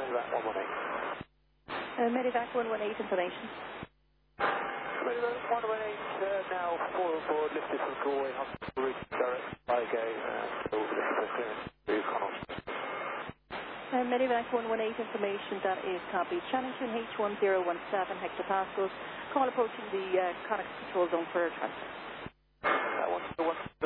Medevac 118. Medevac 118 information. Medevac 118 now 4 lifted from Galway, hospital route direct Highgate, still lifted for clearance to Connaught. Medevac 118 information, that is copy. Challenging H1017 hectopascals. Call approaching the Connaught control zone for transfer. 1